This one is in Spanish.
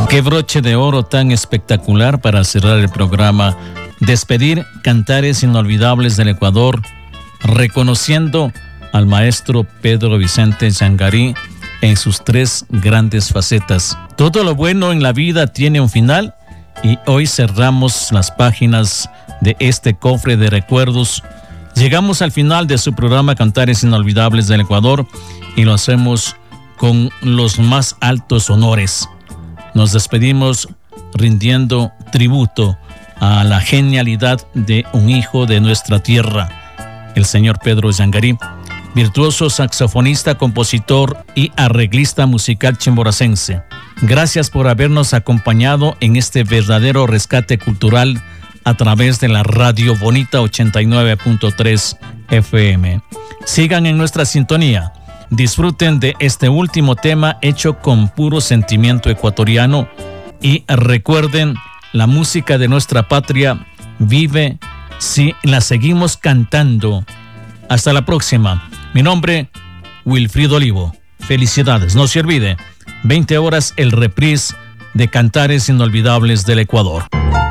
Qué broche de oro tan espectacular para cerrar el programa. Despedir Cantares Inolvidables del Ecuador, reconociendo al maestro Pedro Vicente Yangarí en sus tres grandes facetas. Todo lo bueno en la vida tiene un final y hoy cerramos las páginas de este cofre de recuerdos. Llegamos al final de su programa Cantares Inolvidables del Ecuador y lo hacemos con los más altos honores. Nos despedimos rindiendo tributo a la genialidad de un hijo de nuestra tierra, el señor Pedro Yangarí, virtuoso saxofonista, compositor y arreglista musical chimboracense. Gracias por habernos acompañado en este verdadero rescate cultural a través de la Radio Bonita 89.3 FM. Sigan en nuestra sintonía. Disfruten de este último tema hecho con puro sentimiento ecuatoriano y recuerden, la música de nuestra patria vive si la seguimos cantando. Hasta la próxima. Mi nombre, Wilfrido Olivo. Felicidades. No se olvide, 20 horas el reprise de Cantares Inolvidables del Ecuador.